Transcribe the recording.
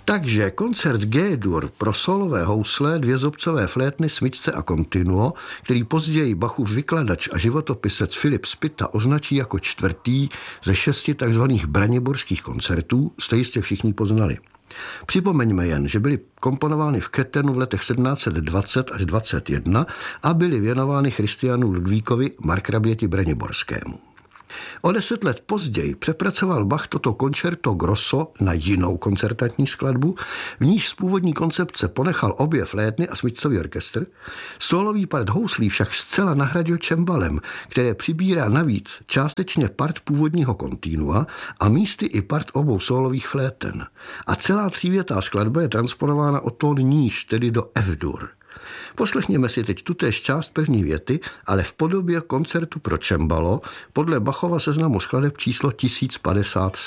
Takže koncert G-dur pro solové housle, dvě zobcové flétny, smyčce a continuo, který později Bachův vykladač a životopisec Filip Spita označí jako čtvrtý ze 6 takzvaných braniborských koncertů, jste jistě všichni poznali. Připomeňme jen, že byly komponovány v Kettenu v letech 1720 až 21 a byly věnovány Christianu Ludvíkovi markraběti braniborskému. O 10 let později přepracoval Bach toto concerto grosso na jinou koncertantní skladbu, v níž z původní koncepce ponechal obě flétny a smyčcový orchestr. Sólový part houslí však zcela nahradil cembalem, které přibírá navíc částečně part původního kontinua a místy i part obou sólových fléten. A celá třívětá skladba je transponována o tón níž, tedy do F-dur. Poslechněme si teď tutéž část první věty, ale v podobě koncertu pro cembalo podle Bachova seznamu skladeb číslo 1057.